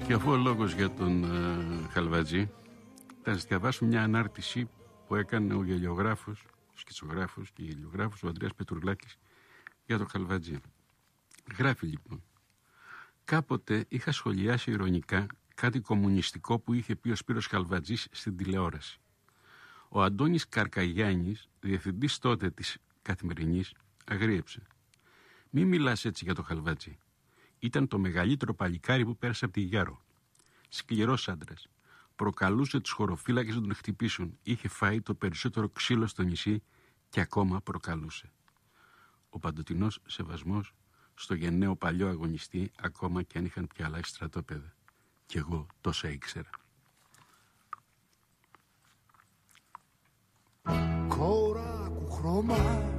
Και αφού ο λόγος για τον Χαλβατζή, θα σας διαβάσω μια ανάρτηση που έκανε ο γελιογράφος, ο σκητσογράφος και γελιογράφος, ο Ανδρέας Πετρουλάκης, για τον Χαλβατζή. Γράφει λοιπόν: κάποτε είχα σχολιάσει ειρωνικά κάτι κομμουνιστικό που είχε πει ο Σπύρος Χαλβατζής στην τηλεόραση. Ο Αντώνης Καρκαγιάννης, διευθυντής τότε της Καθημερινής, αγρίεψε: «Μη μιλάς έτσι για τον Χαλβατζή. Ήταν το μεγαλύτερο παλικάρι που πέρασε από τη Γιάρο. Σκληρός άντρας. Προκαλούσε τους χωροφύλακες να τον χτυπήσουν. Είχε φάει το περισσότερο ξύλο στο νησί και ακόμα προκαλούσε». Ο παντοτινός σεβασμός στο γενναίο παλιό αγωνιστή, ακόμα και αν είχαν πια αλλάξει στρατόπεδα. Κι εγώ τόσα ήξερα. Coraco cromar